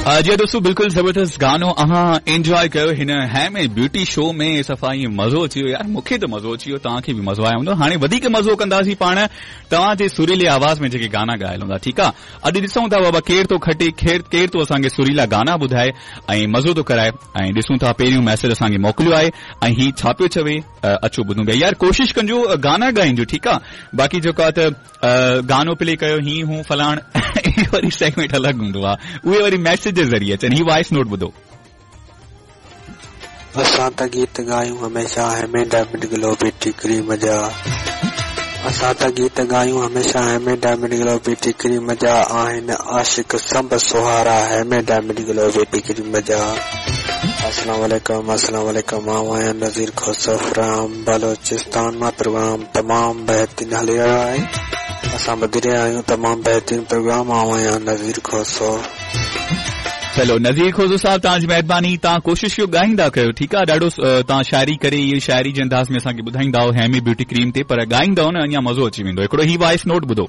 जी दोस्तों बिल्कुल जबरदस्त गानो अहां एंजॉय कयो हिन है में ब्यूटी शो में सफ़ाई मज़ो अची वियो यार मूंखे त मज़ो अची वियो तव्हांखे बि मज़ो आयो हूंदो हाणे वधीक मज़ो कंदासीं पाण तव्हां जे सुरीले आवाज़ में जेके गाना ॻायल हूंदा ठीकु आहे अॼु ॾिसूं था बाबा केरु थो खटे केरु थो असांखे सुरीला गाना ॿुधाए ऐं मज़ो थो कराए ऐं ॾिसूं था पहिरियों मैसेज असांखे मोकिलियो आहे ऐं ही छा पियो चवे अचो ॿुधूं पिया यार कोशिशि कजो गाना ॻाइजो ठीकु आहे बाक़ी जेको आहे त गानो प्ले कयो ही हूं फलाण इहो वरी सेगमेंट अलॻि हूंदो आहे उहे वरी मैसेज जे ज़रिए अचनि ही वॉइस नोट ॿुधो असां त गीत ॻायूं हमेशा हेमे डायमंड ग्लोबी टिकरी मजा असां त गीत ॻायूं हमेशा हेमे डायमंड ग्लोबी टिकरी मजा आहिनि आशिक संब सुहारा हेमे डायमंड ग्लोबी टिकरी मजा अस्सलाम वालेकुम मां आहियां नज़ीर खोसफ राम बलोचिस्तान मां प्रोग्राम तमामु बहितरीन हली रहियो आहे असां ॿुधी रहिया आहियूं तमामु बहितरीन प्रोग्राम आहियां नज़ीर खोसफ चलो नज़ीर खोज़ो साहब तव्हांजी महिरबानी तव्हां कोशिशि इहो ॻाईंदा कयो ठीकु आहे ॾाढो तव्हां शाइरी करे इहे शाइरी जे अंदाज़ में असांखे ॿुधाईंदा हैमी ब्यूटी क्रीम ते पर ॻाईंदव न अञा मज़ो अची वेंदो हिकिड़ो ही वॉइस नोट ॿुधो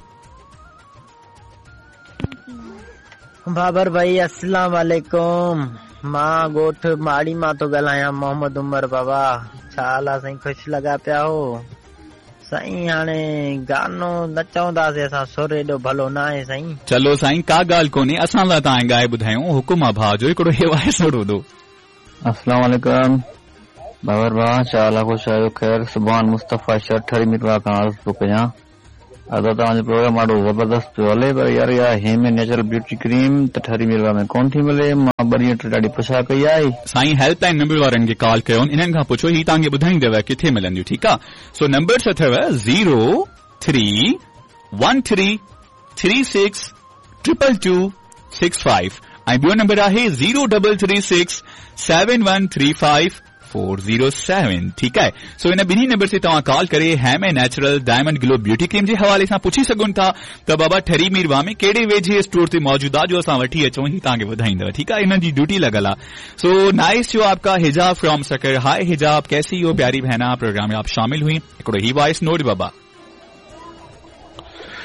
बाबर भाई अस्सलाम वालेकुम मां ॻोठ माड़ी मां थो ॻाल्हायां मोहम्मद उमर बाबा छा हाल आहे साईं ख़ुशि लॻा पिया हो साईं हाणे गानो न चवंदासीं असां सुर एॾो भलो न आहे साईं चलो साईं का ॻाल्हि कोन्हे असां लाइ तव्हां ॻाए ॿुधायूं हुकुम आहे भाउ जो हिकिड़ो हे वॉइस नोट ॿुधो अस्सलाम वालेकुम बाबर भाउ छा हाल आहे ख़ुशि आहियो ख़ैर सुभान मुस्तफ़ा शर्ट ठरी मिटवा खां अर्ज़ु थो कयां अदा तव्हांजो प्रोग्राम ॾाढो ज़बरदस्त पियो हले पर यार हेमे नेचुरल ब्यूटी क्रीम त ठरी मिरवा में कोन थी मिले मां ॿ ॾींहं ॾाढी पुछा कई आहे साईं हेल्पलाइन नंबर वारनि खे कॉल कयो इन्हनि खां पुछो ही तव्हांखे ॿुधाईंदव किथे मिलंदियूं ठीकु आहे सो नंबर्स अथव 033162265 ऐं ॿियो नंबर आहे 0336713547 ठीकु आहे सो इन ॿिन्ही नंबर ते तव्हां कॉल करे हैम a natural diamond glow beauty cream जे हवाले सां पुछी सघो था त बाबा ठरी मीरवा में कहिड़े वेझे स्टोर ते मौजूद आहे जो असां वठी अचूं ही तव्हांखे ॿुधाईंदव ठीकु आहे इन्हनि जी ड्यूटी लॻल आहे सो नाइस जो आपका हिजाब फ्रॉम सकर हाय हिजाब कैसी हो प्यारी बहना प्रोग्राम में आप शामिल हुई हिकिड़ो ही वॉइस नोट बाबा